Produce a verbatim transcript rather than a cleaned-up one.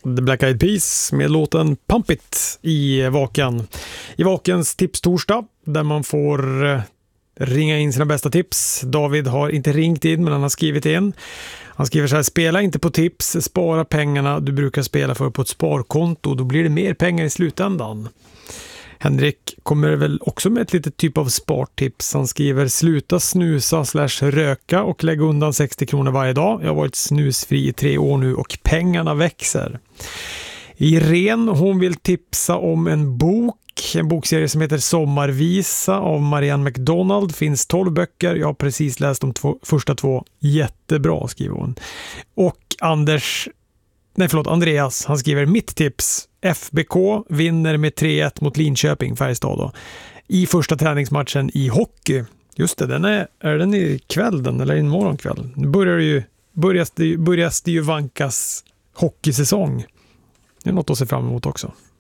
The Black Eyed Peas med låten Pump It i Vaken. I Vakens tipstorsdag där man får eh, ringa in sina bästa tips. David har inte ringt in men han har skrivit in. Han skriver så här: spela inte på tips, spara pengarna du brukar spela för på ett sparkonto. Då blir det mer pengar i slutändan. Henrik kommer väl också med ett litet typ av spartips. Han skriver: sluta snusa slash röka och lägga undan sextio kronor varje dag. Jag har varit snusfri i tre år nu och pengarna växer. Irene, hon vill tipsa om en bok. En bokserie som heter Sommarvisa av Marianne McDonald. Finns tolv böcker. Jag har precis läst de två, första två. Jättebra, skriver hon. Och Anders, nej förlåt, Andreas, han skriver: mitt tips. F B K vinner med tre ett mot Linköping, Färjestad då, i första träningsmatchen i hockey. Just det, den är, är den i kväll den, eller imorgon kväll? Nu börjar det ju, börjas det, börjas det ju vankas hockeysäsong. Det är något att se fram emot också.